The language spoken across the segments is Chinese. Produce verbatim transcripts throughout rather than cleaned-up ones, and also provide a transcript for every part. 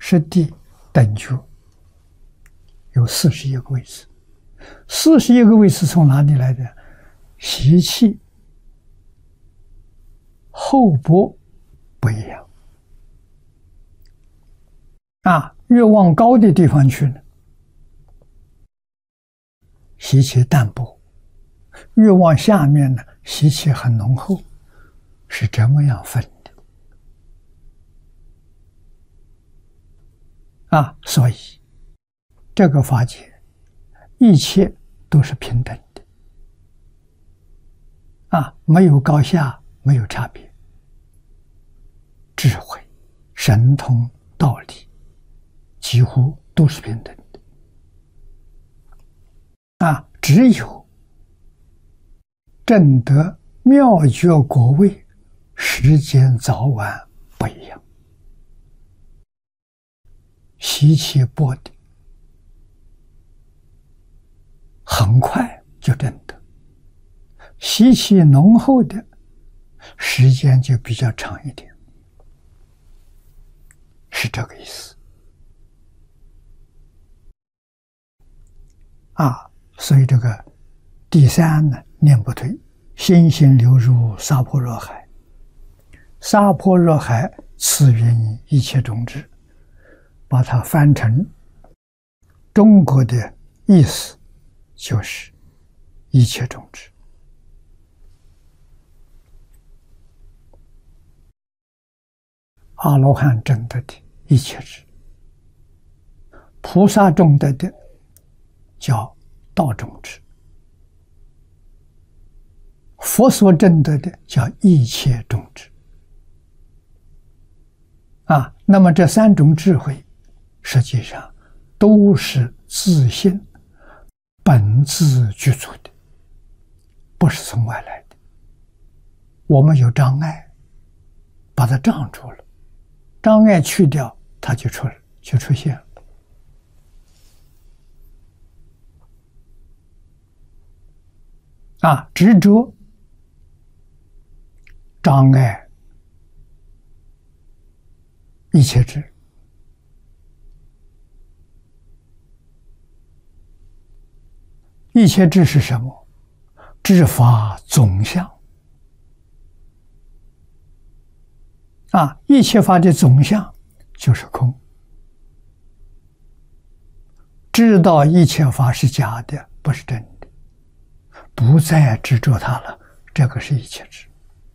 实地等觉，有四十一个位置。四十一个位置从哪里来的？习气厚薄不一样啊，越往高的地方去呢，习气淡薄；越往下面呢，习气很浓厚，是这么样分的啊。所以这个法界一切都是平等的啊，没有高下，没有差别。智慧、神通、道理几乎都是平等的啊，只有证得妙觉果位，时间早晚不一样。习气薄的很快就证得，习气浓厚的时间就比较长一点，是这个意思啊。所以这个第三呢，念不退，心性流入娑婆若海，娑婆若海次云一切种智，把它翻成中国的意思就是一切种智。阿罗汉证得的一切智，菩萨证得的叫道种智，佛所证得的叫一切种智啊。那么这三种智慧实际上都是自性本自具足的，不是从外来的。我们有障碍，把它障住了，障碍去掉，它就出就出现了。啊，执着、障碍、一切智。一切智是什么？智法总相啊！一切法的总相就是空。知道一切法是假的，不是真的，不再执着它了，这个是一切智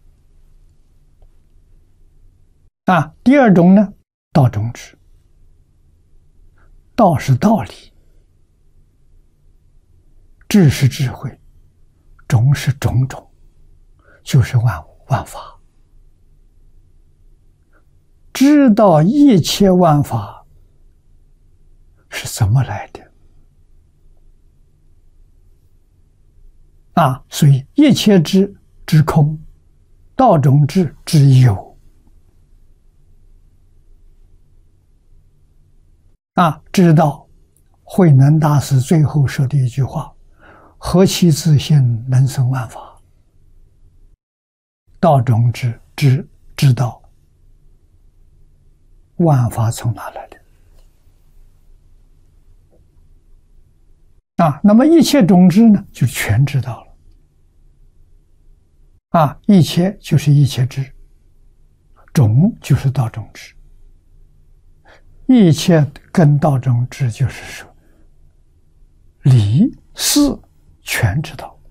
啊。第二种呢，道种智。道是道理，智是智慧，种是种种，就是万物万法。知道一切万法是怎么来的啊？所以一切智知空，道种智知有啊。知道慧能大师最后说的一句话：何其自性，能生万法。道种智知知道万法从哪来的啊？那么一切种智呢，就全知道了啊。一切就是一切智，种就是道种智，一切跟道种智就是说理事全知道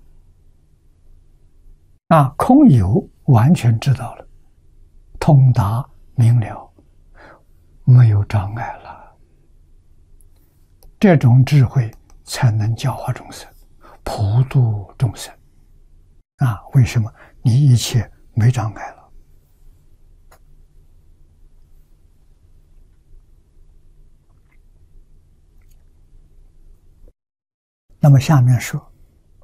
啊，空有完全知道了，通达明了，没有障碍了。这种智慧才能教化众生，普度众生啊。为什么？你一切没障碍了。那么下面说，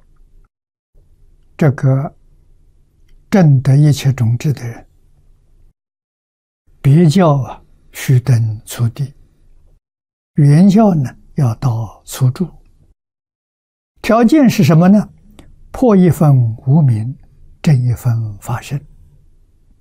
这个证得一切种智的人，别教啊须登初地，原教呢要到初住。条件是什么呢？破一分无明，证一分法身。